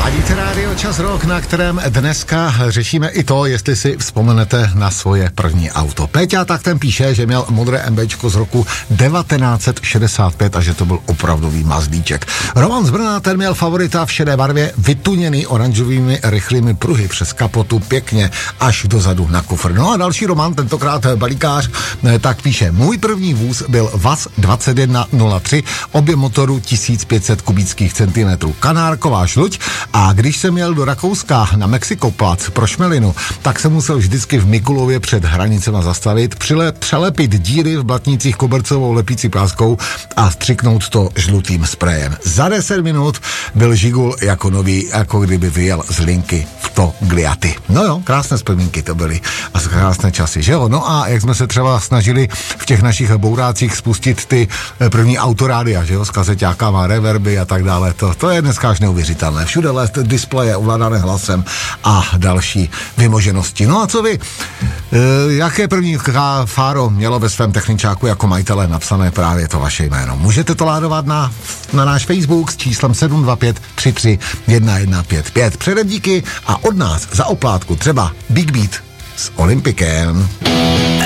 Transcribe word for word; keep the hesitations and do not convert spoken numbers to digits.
Ladíte rádio Čas Rock, na kterém dneska řešíme i to, jestli si vzpomenete na svoje první auto. Péťa tak ten píše, že měl modré MBčko z roku devatenáct set šedesát pět a že to byl opravdový mazlíček. Roman z Brna, ten měl favorita v šedé barvě, vytuněný oranžovými rychlými pruhy přes kapotu pěkně až dozadu na kufr. No a další Roman, tentokrát balíkář, tak píše, můj první vůz byl Vaz dvacet jedna nula tři, objem motoru tisíc pět set kubických centimetrů, kanárková žluť. A když jsem jel do Rakouska na Mexikoplac pro šmelinu, tak jsem musel vždycky v Mikulově před hranicema zastavit, přile, přelepit díry v blatnících kobercovou lepící páskou a střiknout to žlutým sprejem. Za deset minut byl Žigul jako nový, jako kdyby vyjel z linky v to Gliaty. No jo, krásné vzpomínky to byly a krásné časy, že jo? No a jak jsme se třeba snažili v těch našich bourácích spustit ty první autorádia, že jo, s kazeťákama, reverby a tak dále, to, to je dneska až neuvěřitelné. Všude let displeje ovládané hlasem a další vymoženosti. No a co vy? E, jaké první fáro mělo ve svém techničáku jako majitele napsané právě to vaše jméno? Můžete to ládovat na, na náš Facebook s číslem sedm dva pět tři tři jedna jedna pět pět. Předem díky a od nás za oplátku třeba Big Beat s Olympikem.